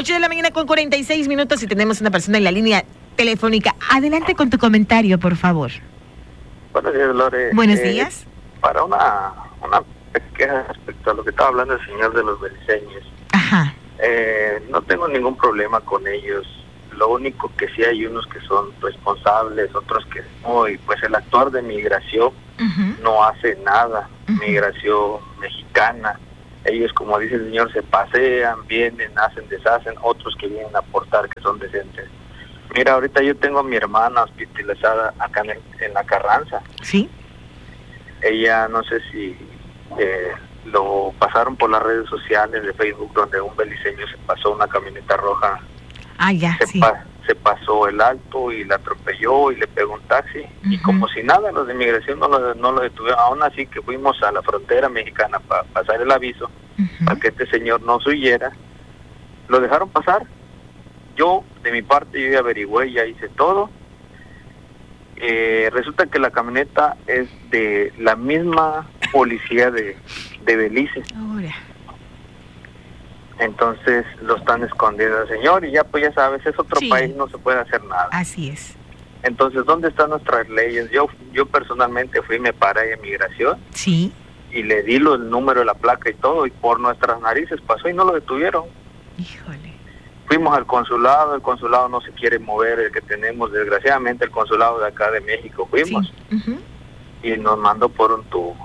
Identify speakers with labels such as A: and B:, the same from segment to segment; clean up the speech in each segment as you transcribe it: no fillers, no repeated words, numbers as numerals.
A: 8:46 a.m. y tenemos una persona en la línea telefónica. Adelante con tu comentario, por favor.
B: Buenos días, Lore.
A: Buenos días.
B: Para una queja respecto a lo que estaba hablando el señor de los beliceños.
A: Ajá.
B: No tengo ningún problema con ellos. Lo único que sí hay unos que son responsables, otros que no, y pues el actuar de migración no hace nada. Migración mexicana. Ellos, como dice el señor, se pasean, vienen, hacen, deshacen, otros que vienen a aportar, que son decentes. Mira, ahorita yo tengo a mi hermana hospitalizada acá en la Carranza.
A: ¿Sí?
B: Ella, no sé si lo pasaron por las redes sociales de Facebook, donde un beliceño se pasó una camioneta roja.
A: Ah, ya, sí.
B: Se pasó el alto y la atropelló y le pegó un taxi. Y como si nada, los de inmigración no lo detuvieron. Aún así que fuimos a la frontera mexicana para pasar el aviso, para que este señor no se huyera. Lo dejaron pasar. Yo, de mi parte, yo ya averigüé, ya hice todo. Resulta que la camioneta es de la misma policía de Belice.
A: Ahora.
B: Entonces lo están escondiendo al señor y ya pues ya sabes, es otro país, no se puede hacer nada.
A: Así es.
B: Entonces, ¿dónde están nuestras leyes? Yo personalmente fui, me paré en migración.
A: Sí.
B: Y le di el número de la placa y todo, y por nuestras narices pasó y no lo detuvieron.
A: Híjole.
B: Fuimos al consulado, el consulado no se quiere mover, el que tenemos, desgraciadamente, el consulado de acá de México, fuimos. Sí. Y nos mandó por un tubo.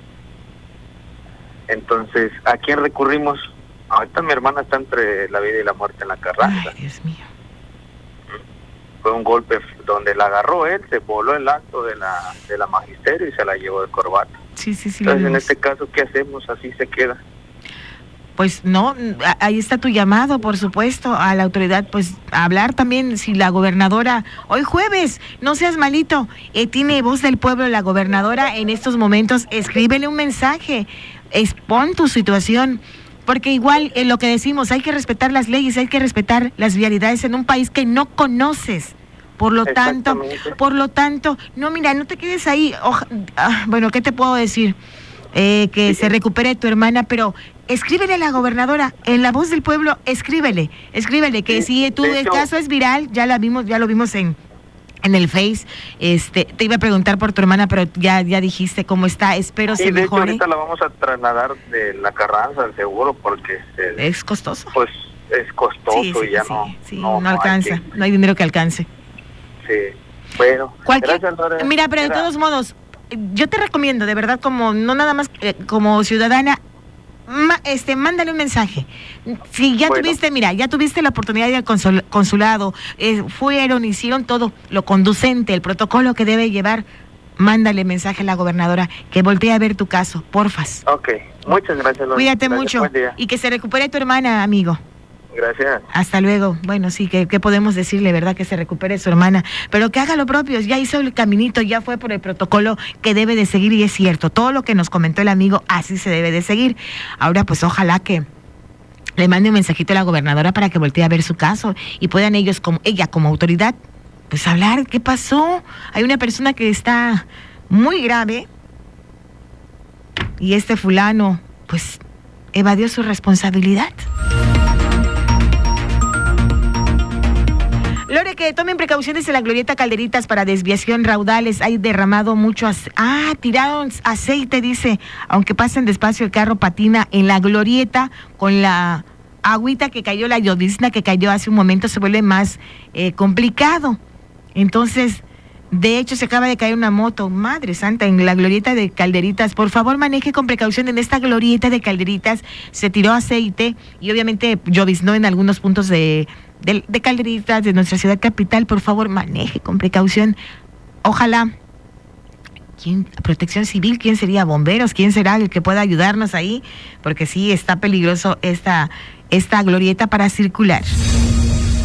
B: Entonces, ¿a quién recurrimos? Ahorita mi hermana está entre la vida y la muerte en la Carranza.
A: Ay, Dios mío.
B: Fue un golpe donde la agarró él, se voló el acto de la magisterio y se la llevó de corbata.
A: Sí.
B: Entonces, en este caso, ¿qué hacemos? Así se queda.
A: Pues no, ahí está tu llamado, por supuesto, a la autoridad, pues a hablar también, si la gobernadora, hoy jueves, no seas malito, tiene voz del pueblo la gobernadora en estos momentos, escríbele un mensaje, expon tu situación. Porque igual lo que decimos, hay que respetar las leyes, hay que respetar las vialidades en un país que no conoces. Por lo tanto, no, mira, no te quedes ahí. Bueno, ¿qué te puedo decir? Que se recupere tu hermana, pero escríbele a la gobernadora, en la voz del pueblo, escríbele, que si el caso es viral, ya lo vimos en el Face. Te iba a preguntar por tu hermana, pero ya dijiste cómo está, espero se mejore.
B: Sí, de hecho ahorita la vamos a trasladar de la Carranza al seguro porque
A: es costoso.
B: Pues es costoso y ya
A: no alcanza, no hay dinero que alcance.
B: Sí, bueno, gracias, Lore.
A: Mira, pero de todos modos, yo te recomiendo, de verdad, como no nada más como ciudadana, mándale un mensaje. Si ya tuviste la oportunidad de ir al consulado, hicieron todo lo conducente, el protocolo que debe llevar, mándale mensaje a la gobernadora que voltee a ver tu caso, porfas.
B: Ok, muchas gracias, Lore.
A: Cuídate mucho y que se recupere tu hermana, amigo.
B: Gracias.
A: Hasta luego. Bueno, sí, ¿qué podemos decirle, verdad? Que se recupere su hermana, pero que haga lo propio, ya hizo el caminito, ya fue por el protocolo que debe de seguir y es cierto, todo lo que nos comentó el amigo, así se debe de seguir. Ahora, pues ojalá que le mande un mensajito a la gobernadora para que voltee a ver su caso y puedan ella como autoridad, pues hablar, ¿qué pasó? Hay una persona que está muy grave y fulano, pues, evadió su responsabilidad. Lore, que tomen precauciones en la glorieta Calderitas para desviación raudales. Hay derramado mucho tiraron aceite, dice. Aunque pasen despacio, el carro patina en la glorieta con la agüita que cayó, la llovizna que cayó hace un momento, se vuelve más complicado. Entonces, de hecho, se acaba de caer una moto, madre santa, en la glorieta de Calderitas. Por favor, maneje con precaución en esta glorieta de Calderitas. Se tiró aceite y obviamente lloviznó en algunos puntos de Calderitas, de nuestra ciudad capital. Por favor, maneje con precaución. Ojalá, Protección Civil, ¿quién sería? Bomberos, ¿quién será el que pueda ayudarnos ahí? Porque sí, está peligroso esta glorieta para circular.